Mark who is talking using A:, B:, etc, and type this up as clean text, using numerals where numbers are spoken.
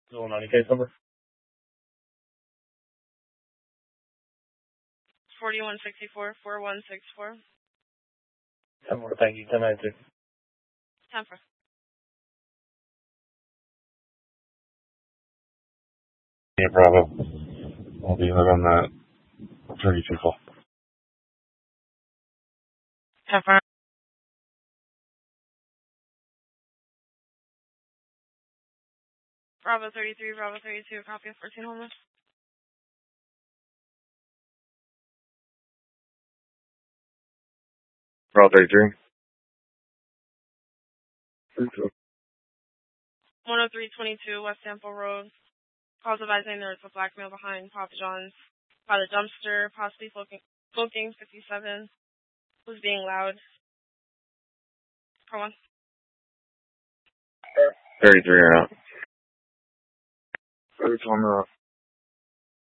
A: Still 90 case number?
B: 4164, 4164.
A: 10 more, thank you. 1092.
B: 10 for.
C: Yeah, Bravo. I'll be right on that 32 call.
B: 10 for. Bravo 33, Bravo 32, copy of 14 homeless.
C: Bravo 33.
B: 10322 West Sample Road. Calls advising there was a black male behind Papa John's by the dumpster, possibly smoking 57. Was being loud. Come on.
C: 33 or out. It's on the